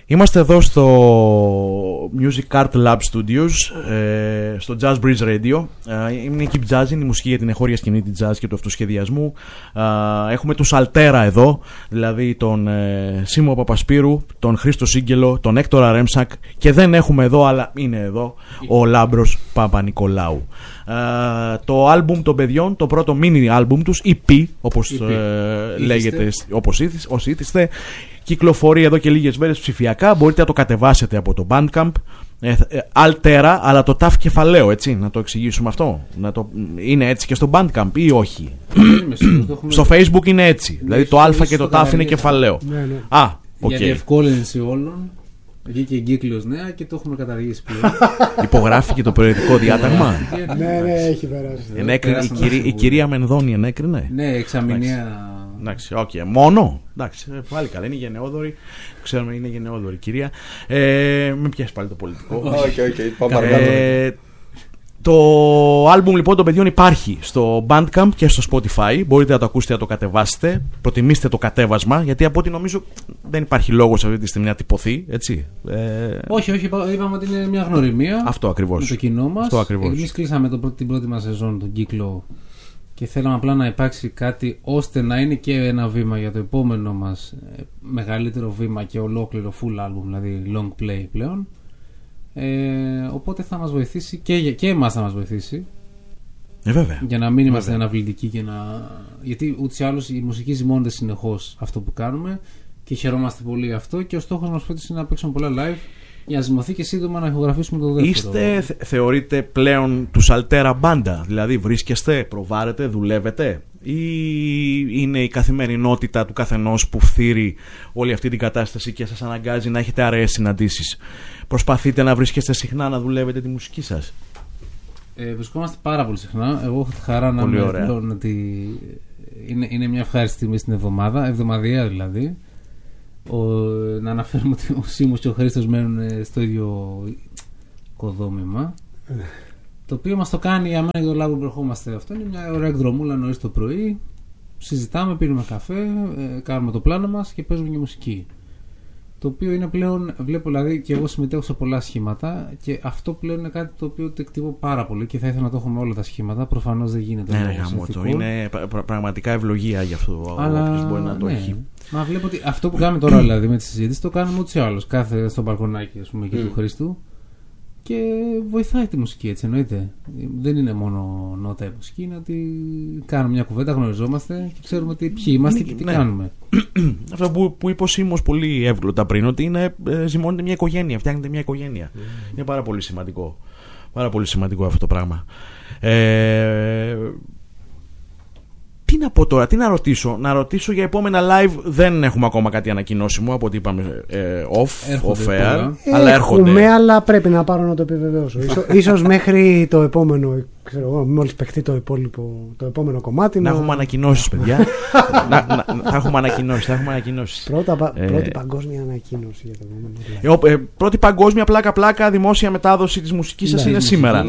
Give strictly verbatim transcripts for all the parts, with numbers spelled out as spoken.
Είμαστε εδώ στο Music Art Lab Studios, ε, στο Jazz Breeze Radio. Ε, είναι η Keep Jazz, είναι η μουσική για την εγχώρια σκηνή της jazz και του αυτοσχεδιασμού. Ε, έχουμε τους Altera εδώ, δηλαδή τον ε, Σίμω Παπασπύρου, τον Χρήστο Σίγκελο, τον Έκτορα Ρέμσακ, και δεν έχουμε εδώ, αλλά είναι εδώ, ο Λάμπρος Παπα-Νικολάου. Uh, το άλμπουμ των παιδιών, το πρώτο mini άλμπουμ τους, ι πι όπως uh, λέγεται, όπως όσοι ήθιστε, κυκλοφορεί εδώ και λίγες μέρες ψηφιακά. Μπορείτε να το κατεβάσετε από το Bandcamp. ε, ε, Altera, αλλά το ταφ κεφαλαίο, έτσι, να το εξηγήσουμε αυτό. Να το, είναι έτσι και στο Bandcamp ή όχι? Στο Facebook είναι έτσι, δηλαδή το α και το ταφ είναι κεφαλαίο. Α, για διευκόλυνση όλων. Βγήκε εγκύκλειος νέα και το έχουμε καταργήσει πλέον. Υπογράφηκε το περιοδικό διάταγμα. Ναι, ναι, έχει περάσει. Ενέκρινε, η, κυρί, η κυρία Μενδώνη ενέκρινε. Ναι, εξαμηνία. Εντάξει, οκ, okay. Μόνο. Εντάξει, πάλι καλά, είναι γενναιόδορη. Ξέρουμε, είναι γενναιόδορη κυρία. Ε, με πιάσει πάλι το πολιτικό. Οκ, οκ, πάμε παρακάτω. Το άλμπουμ λοιπόν των παιδιών υπάρχει στο Bandcamp και στο Spotify. Μπορείτε να το ακούσετε, να το κατεβάσετε. Προτιμήστε το κατέβασμα, γιατί από ό,τι νομίζω δεν υπάρχει λόγος αυτή τη στιγμή να τυπωθεί, έτσι. Ε... Όχι, όχι, είπαμε ότι είναι μια γνωριμία. Αυτό ακριβώς. Με το κοινό μας. Εμείς κλείσαμε το, την πρώτη μας σεζόν, τον κύκλο, και θέλαμε απλά να υπάρξει κάτι ώστε να είναι και ένα βήμα για το επόμενο μας μεγαλύτερο βήμα και ολόκληρο full album, δηλαδή long play πλέον. Ε, οπότε θα μας βοηθήσει και, και εμάς θα μας βοηθήσει. Ε, βέβαια. Για να μην είμαστε αναβλητικοί και να... γιατί ούτως ή άλλως η μουσική ζυμώνεται συνεχώς αυτό που κάνουμε και χαιρόμαστε πολύ γι' αυτό, και ο στόχος μας φέτος είναι να παίξουμε πολλά live για να ζυμωθεί και σύντομα να ηχογραφήσουμε το δεύτερο. Είστε, θε, θεωρείτε πλέον τους Altera μπάντα? Δηλαδή βρίσκεστε, προβάρετε, δουλεύετε, ή είναι η καθημερινότητα του καθενός που φθείρει όλη αυτή την κατάσταση και σας αναγκάζει να έχετε αραιές συναντήσεις? Προσπαθείτε να βρίσκεστε συχνά, να δουλεύετε τη μουσική σας? Ε, βρισκόμαστε πάρα πολύ συχνά. Εγώ έχω τη χαρά να είμαι εδώ, ότι είναι, είναι μια ευχάριστη στιγμή στην εβδομάδα, εβδομαδιαία δηλαδή. Ο, να αναφέρουμε ότι ο Σίμος και ο Χρήστος μένουν στο ίδιο οικοδόμημα, το οποίο μας το κάνει για μένα και το λάβο που ερχόμαστε. Αυτό είναι μια ωραία εκδρομούλα νωρίς το πρωί. Συζητάμε, πίνουμε καφέ, ε, κάνουμε το πλάνο μας και παίζουμε και μουσική. Το οποίο είναι πλέον, βλέπω δηλαδή, και εγώ συμμετέχω σε πολλά σχήματα, και αυτό πλέον είναι κάτι το οποίο το εκτιμώ πάρα πολύ και θα ήθελα να το έχουμε όλα τα σχήματα. Προφανώς δεν γίνεται. Ναι, ναι, είναι πρα, πραγματικά ευλογία γι' αυτό. Όποιος μπορεί να το ναι. έχει. Μα βλέπω ότι αυτό που κάνουμε τώρα δηλαδή με τη συζήτηση το κάνουμε ούτως ή άλλως. Κάθε στο μπαλκονάκι, ας πούμε, και mm. του Χρήστου. Και βοηθάει τη μουσική, έτσι εννοείται. Δεν είναι μόνο νότα η μουσική, είναι ότι κάνουμε μια κουβέντα, γνωριζόμαστε και ξέρουμε τι, ποιοι είμαστε και τι ναι. κάνουμε. Αυτό που, που είπε ο Σίμος πολύ εύγλωτα πριν, ότι είναι, ε, ζυμώνεται μια οικογένεια, φτιάχνεται μια οικογένεια. Mm. Είναι πάρα πολύ σημαντικό. Πάρα πολύ σημαντικό αυτό το πράγμα. Ε, Τι να πω τώρα, τι να ρωτήσω? Να ρωτήσω για επόμενα live. Δεν έχουμε ακόμα κάτι ανακοινώσιμο από ό,τι είπαμε ε, off, off air. Αλλά έρχονται. Έχουμε, αλλά πρέπει να πάρω να το επιβεβαιώσω. Ίσως, ίσως μέχρι το επόμενο, ξέρω εγώ, μόλις παιχτεί το υπόλοιπο, το επόμενο κομμάτι. Να, να... έχουμε ανακοινώσεις, παιδιά. να, να, να, θα έχουμε ανακοινώσεις. Θα έχουμε ανακοινώσεις. Πρώτα, ε, πρώτη παγκόσμια ανακοίνωση για το επόμενο. Ε, ε, πρώτη παγκόσμια πλάκα-πλάκα δημόσια μετάδοση της μουσικής σας είναι σήμερα.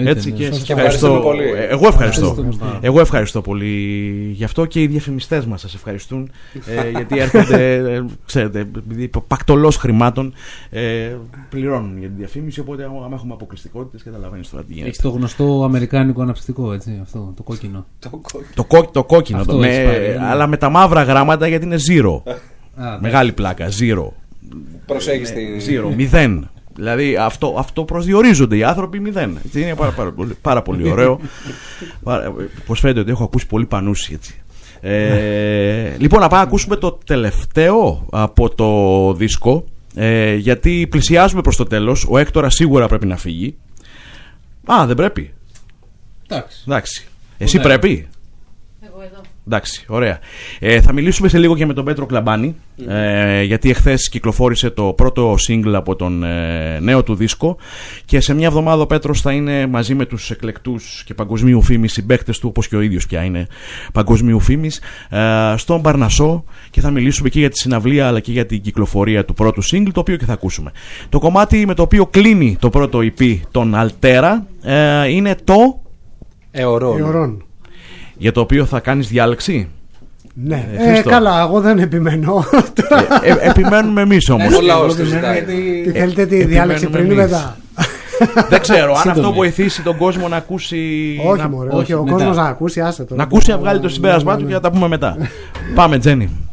Εγώ ευχαριστώ. Εγώ ευχαριστώ πολύ γι' αυτό, και οι διαφημιστές μας σας ευχαριστούν, ε, γιατί έρχονται, ε, ξέρετε, επειδή πακτολός χρημάτων ε, πληρώνουν για τη διαφήμιση, οπότε άμα έχουμε αποκλειστικότητες καταλαβαίνεις τώρα τι γίνεται. Έχεις το γνωστό αμερικάνικο αναψυκτικό, έτσι, αυτό, το κόκκινο. Το, κό, το κόκκινο, το, με, πάρει, αλλά με τα μαύρα γράμματα, γιατί είναι zero. Α, μεγάλη πλάκα, zero. Προσέχεις τη... Zero, μηδέν. Δηλαδή αυτό, αυτό προσδιορίζονται οι άνθρωποι μηδέν. Είναι πάρα, πάρα, πάρα, πάρα πολύ ωραίο. Πως φαίνεται ότι έχω ακούσει πολύ πανούση, έτσι. Ε, λοιπόν, να πάμε να ακούσουμε το τελευταίο από το δίσκο, ε, γιατί πλησιάζουμε προς το τέλος. Ο Έκτορα σίγουρα πρέπει να φύγει. Α, δεν πρέπει? Εντάξει. Εντάξει. Εσύ πρέπει? Εγώ εδώ. Εντάξει, ωραία. Ε, θα μιλήσουμε σε λίγο και με τον Πέτρο Κλαμπάνη, mm. ε, γιατί εχθές κυκλοφόρησε το πρώτο single από τον ε, νέο του δίσκο, και σε μια εβδομάδα ο Πέτρος θα είναι μαζί με τους εκλεκτούς και παγκοσμίου φήμης συμπαίκτες του, όπως και ο ίδιος πια είναι παγκοσμίου φήμης, ε, στον Παρνασσό, και θα μιλήσουμε και για τη συναυλία αλλά και για την κυκλοφορία του πρώτου single, το οποίο και θα ακούσουμε. Το κομμάτι με το οποίο κλείνει το πρώτο ι πι των Altera ε, είναι το Εωρών. Για το οποίο θα κάνεις διάλεξη. Ναι, ε, ε, καλά, εγώ δεν επιμένω. ε, ε, επιμένουμε εμείς όμως. Τι θέλετε, τη διάλεξη πριν ή μετά? Δεν ξέρω αν αυτό βοηθήσει τον κόσμο να ακούσει. Όχι, μωρέ, όχι, ο κόσμος να ακούσει, άσε το. Να ακούσει, να βγάλει το συμπέρασμά του και να τα πούμε μετά. Πάμε, Τζένι.